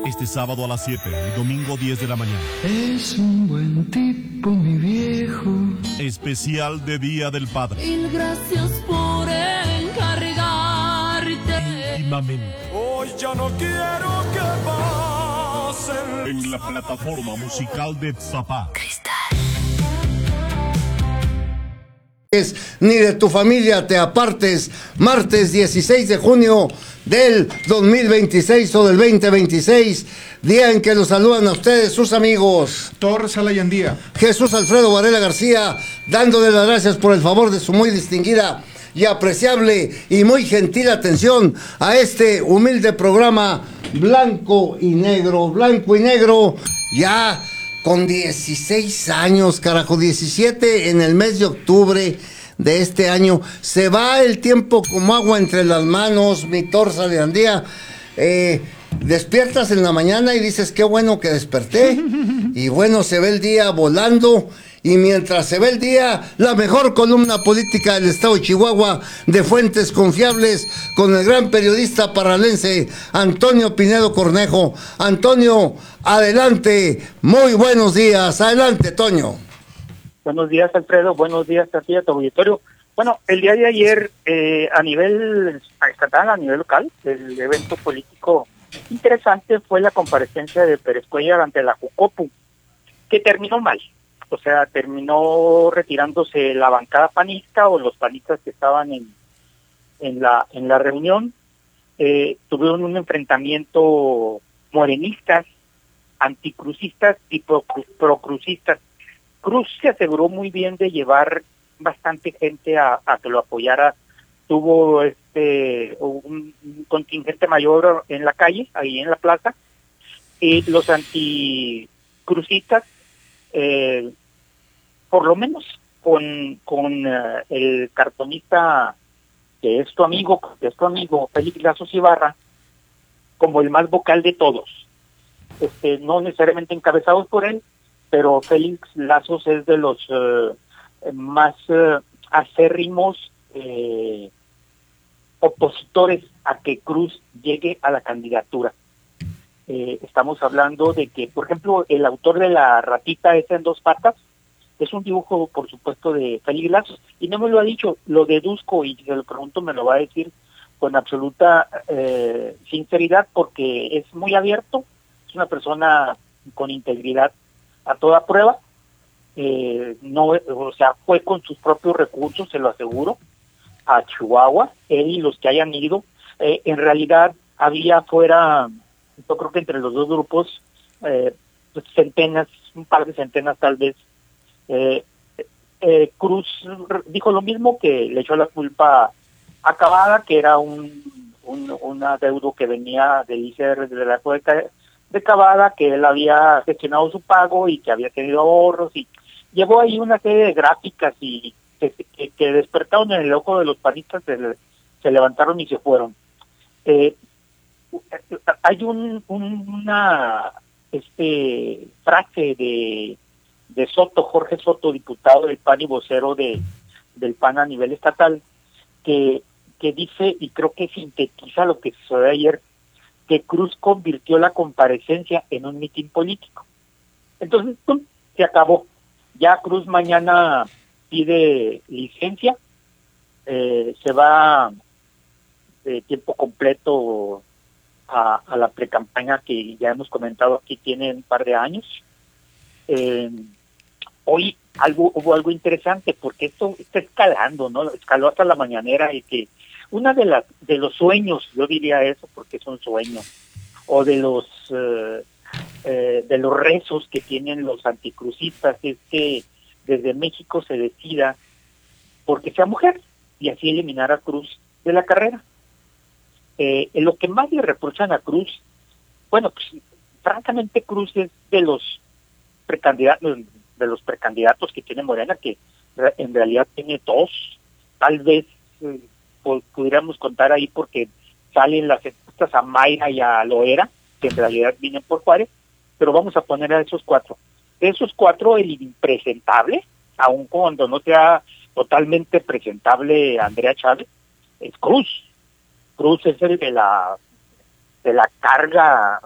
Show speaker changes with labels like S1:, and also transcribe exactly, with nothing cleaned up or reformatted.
S1: Este sábado a las siete y domingo diez de la mañana.
S2: Es un buen tipo, mi viejo.
S1: Especial de Día del Padre.
S3: Mil gracias por encargarte.
S1: Íntimamente.
S4: Hoy ya no quiero que pasen.
S1: En la plataforma musical de Tzapá.
S5: Ni de tu familia te apartes. Martes dieciséis de junio del dos mil veintiséis o del veinte veintiséis, día en que los saludan a ustedes sus amigos
S6: Torres Alayandía,
S5: Jesús Alfredo Varela García, dándole las gracias por el favor de su muy distinguida y apreciable y muy gentil atención a este humilde programa blanco y negro, blanco y negro, ya con dieciséis años, carajo, diecisiete en el mes de octubre de este año. Se va el tiempo como agua entre las manos, mi Torza de Andía. Eh, despiertas en la mañana y dices, qué bueno que desperté. Y bueno, se ve el día volando. Y mientras se ve el día, la mejor columna política del estado de Chihuahua, de fuentes confiables, con el gran periodista paralense Antonio Pinedo Cornejo. Antonio, adelante, muy buenos días. Adelante, Toño.
S7: Buenos días, Alfredo. Buenos días a ti, a tu auditorio. Bueno, el día de ayer, eh, a nivel estatal, a nivel local, el evento político interesante fue la comparecencia de Pérez Cuellar ante la Jucopo, que terminó mal. O sea, terminó retirándose la bancada panista o los panistas que estaban en, en, la, en la reunión. Eh, tuvieron un enfrentamiento morenistas, anticrucistas y pro, procrucistas. Cruz se aseguró muy bien de llevar bastante gente a, a que lo apoyara. Tuvo este un, un contingente mayor en la calle, ahí en la plaza, y los anticrucistas, eh, por lo menos con, con uh, el cartonista que es tu amigo, que es tu amigo, Félix Lazos Ibarra, como el más vocal de todos. Este, no necesariamente encabezados por él, pero Félix Lazos es de los uh, más uh, acérrimos eh, opositores a que Cruz llegue a la candidatura. Eh, estamos hablando de que, por ejemplo, el autor de la ratita esa en dos patas es un dibujo, por supuesto, de Félix Lazos, y no me lo ha dicho, lo deduzco y si se lo pregunto me lo va a decir con absoluta eh, sinceridad, porque es muy abierto, es una persona con integridad a toda prueba, eh, no, o sea, fue con sus propios recursos, se lo aseguro, a Chihuahua, él y los que hayan ido. Eh, en realidad había fuera, yo creo que entre los dos grupos, eh, pues centenas, un par de centenas tal vez. Eh, eh, Cruz dijo lo mismo, que le echó la culpa a Cavada, que era un, un un adeudo que venía del I C R de la época de Cavada, que él había gestionado su pago y que había tenido ahorros, y llevó ahí una serie de gráficas y que, que, que despertaron en el ojo de los panistas, se, se levantaron y se fueron. Eh, hay un, un una este frase de de Soto, Jorge Soto, diputado del P A N y vocero de del P A N a nivel estatal, que que dice, y creo que sintetiza lo que sucedió ayer, que Cruz convirtió la comparecencia en un mitin político. Entonces, ¡pum!, se acabó. Ya Cruz mañana pide licencia, eh, se va de tiempo completo a, a la precampaña que ya hemos comentado aquí, tiene un par de años. Eh, hoy algo hubo algo interesante, porque esto está escalando, ¿no? Escaló hasta la mañanera, y que una de las de los sueños, yo diría eso porque es un sueño, o de los eh, eh, de los rezos que tienen los anticrucistas, es que desde México se decida porque sea mujer y así eliminar a Cruz de la carrera. Eh, en lo que más le reprochan a Cruz, bueno, pues francamente Cruz es de los precandidatos de los precandidatos que tiene Morena, que en realidad tiene dos, tal vez eh, pudiéramos contar ahí porque salen las encuestas a Mayra y a Loera, que en realidad vienen por Juárez, pero vamos a poner a esos cuatro. De esos cuatro, el impresentable, aun cuando no sea totalmente presentable Andrea Chávez, es Cruz. Cruz es el de la de la carga